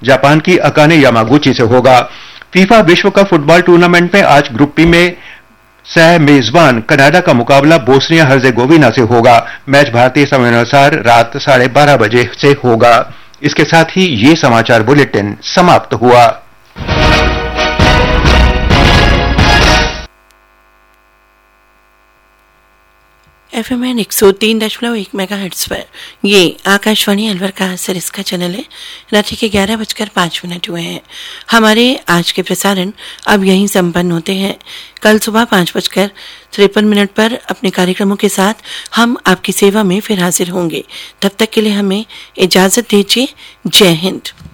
Japan की Akane Yamaguchi से होगा। फीफा विश्व कप फुटबॉल टूर्नामेंट में आज ग्रुप बी में सह मेजबान कनाडा का मुकाबला बोस्निया हर्जेगोविना से होगा। मैच भारतीय समयानुसार रात 12:30 बजे से होगा। इसके साथ ही ये समाचार बुलेटिन समाप्त हुआ। FM 103.1 मेगाहर्ट्ज पर ये आकाशवाणी अलवर का सरिस का चैनल है। रात्रि के 11:05 हुए हैं। हमारे आज के प्रसारण अब यहीं संपन्न होते हैं। कल सुबह 5:53 पर अपने कार्यक्रमों के साथ हम आपकी सेवा में फिर हाजिर होंगे। तब तक के लिए हमें इजाजत दीजिए। जय हिंद।